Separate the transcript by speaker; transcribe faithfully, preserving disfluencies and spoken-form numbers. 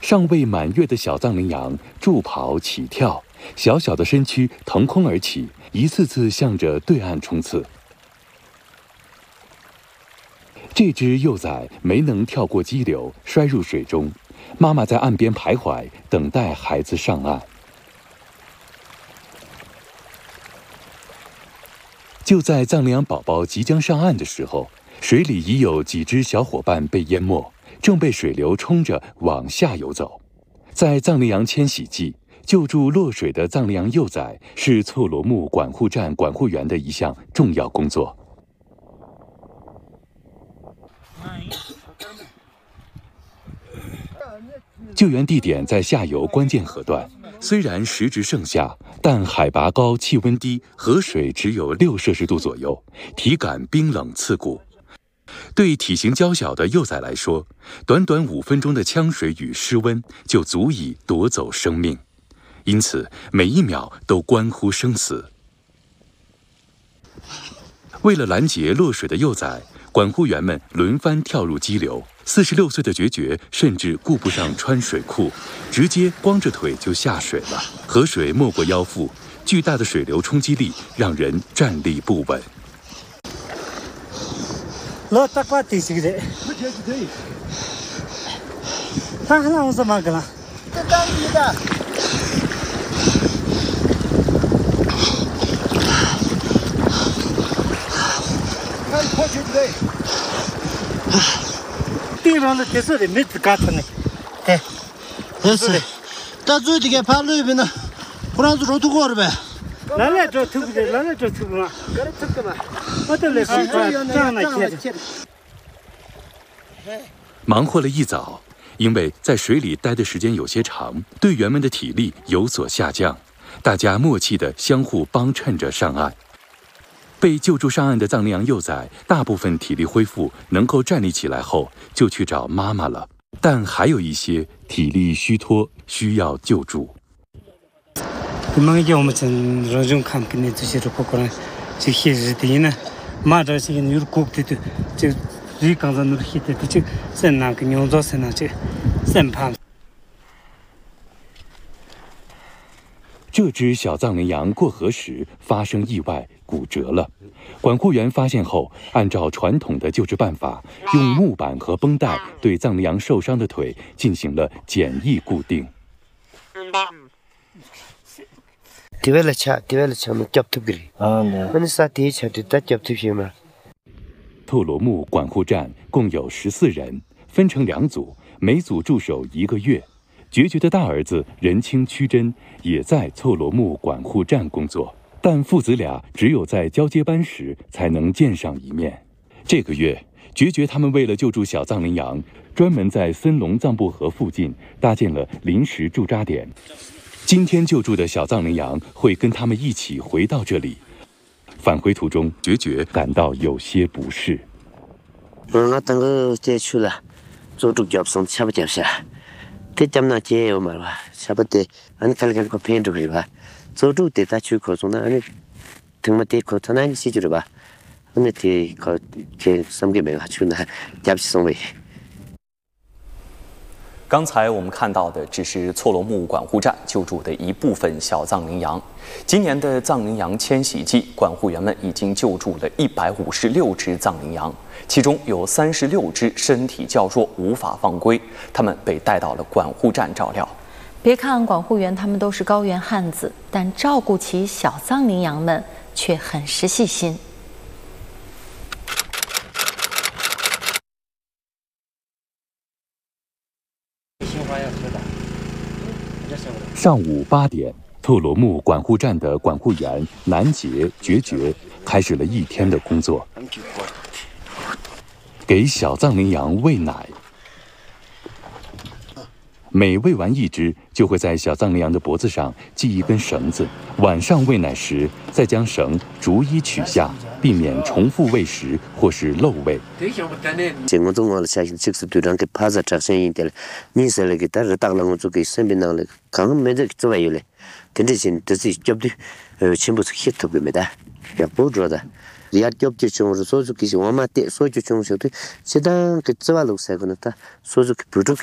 Speaker 1: 尚未满月的小藏羚羊助跑起跳，小小的身躯腾空而起，一次次向着对岸冲刺。这只幼崽没能跳过激流，摔入水中，妈妈在岸边徘徊，等待孩子上岸。就在藏羚羊宝宝即将上岸的时候，水里已有几只小伙伴被淹没，正被水流冲着往下游走。在藏羚羊迁徙季，救助落水的藏羚羊幼崽是措罗木管护站管护员的一项重要工作。救援地点在下游关键河段，虽然时值盛夏，但海拔高、气温低，河水只有六摄氏度左右，体感冰冷刺骨。对体型娇小的幼崽来说，短短五分钟的呛水与失温就足以夺走生命，因此每一秒都关乎生死。为了拦截落水的幼崽，管护员们轮番跳入激流。四十六岁的决绝甚至顾不上穿水裤，直接光着腿就下水了。河水没过腰腹，巨大的水流冲击力让人站立不稳。
Speaker 2: 老大瓜地是的，他还让我怎么个了？这当你的。看破去的。地上的铁丝的没子干出来，哎，
Speaker 3: 也是，到最后这个爬路边呢，不然就రో途过了呗。
Speaker 2: 来来这土不的，来来这土不嘛，这土干嘛？我这来是这样来切的。
Speaker 1: 忙活了一早，因为在水里待的时间有些长，队员们的体力有所下降，大家默契地相互帮衬着上岸。被救助上岸的藏羚羊幼崽，大部分体力恢复，能够站立起来后，就去找妈妈了。但还有一些体力虚脱，需要救助。
Speaker 2: 你们要我们从罗中看给你这些的包括这些日的呢，马这些牛骨的的，这日刚才那些的这在那个牛座上那这身旁。
Speaker 1: 这只小藏羚羊过河时发生意外，骨折了。管护员发现后，按照传统的救治办法，用木板和绷带对藏羚羊受伤的腿进行了简易固定。措罗木管护站共有十四人，分成两组，每组驻守一个月。决绝的大儿子仁清屈真也在措罗木管护站工作，但父子俩只有在交接班时才能见上一面。这个月，决绝他们为了救助小藏羚羊，专门在森龙藏布河附近搭建了临时驻扎点。今天救助的小藏羚羊会跟他们一起回到这里。返回途中，决绝感到有些不适。
Speaker 3: 我当个这去了，做主角上差不多是。这咱们这有嘛吧？差不多，俺看看个片子是吧？做主的他去考中那，俺听么的考他那里写着吧？俺这考这什么没有去那，加不起送位。
Speaker 4: 刚才我们看到的只是措罗木管护站救助的一部分小藏羚羊。今年的藏羚羊迁徙季，管护员们已经救助了一百五十六只藏羚羊，其中有三十六只身体较弱，无法放归，它们被带到了管护站照料。
Speaker 5: 别看管护员他们都是高原汉子，但照顾起小藏羚羊们却很是细心。
Speaker 1: 上午八点，措罗木管护站的管护员南杰、决绝开始了一天的工作，给小藏羚羊喂奶。每喂完一只，就会在小藏羚羊的脖子上系一根绳子。晚上喂奶时，再将绳逐一取下，避免重复喂食或是漏喂。
Speaker 3: 这我中我下星期是对人给趴在这上一点了，你说那个但是当然我就给身边人了，刚没这做完有了，跟这些都是叫的，呃，全部是 hit 特别没的，也不着的。要叫就从说说给我们的说就从说的，现在给做完了才可能他说是不着。